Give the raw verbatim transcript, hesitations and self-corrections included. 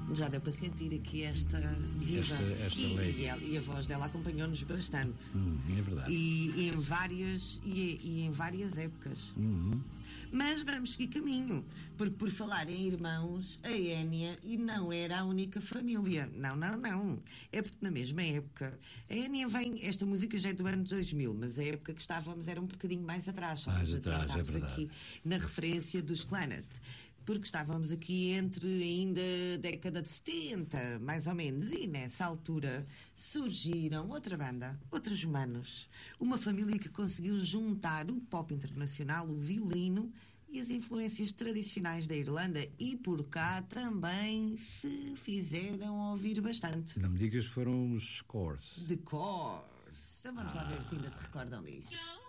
Já deu para sentir aqui esta diva. Esta, esta e, lady. e, ela- e a voz dela acompanhou-nos bastante. Hum, é verdade. E, e em várias e, e em várias épocas. Uhum. Mas vamos seguir caminho, porque por falar em irmãos, a Énia e não era a única família. Não, não, não. É porque na mesma época, a Énia vem, esta música já é do ano dois mil, mas a época que estávamos era um bocadinho mais atrás. Só Mais nos atrás, é adiantámos verdade. aqui na referência dos Clannad. Porque estávamos aqui entre ainda a década de setenta, mais ou menos, e nessa altura surgiram outra banda, outros humanos. Uma família que conseguiu juntar o pop internacional, o violino e as influências tradicionais da Irlanda, e por cá também se fizeram ouvir bastante. Não me digas que foram os Scores. De cor. Então vamos lá ver se ainda se recordam disto.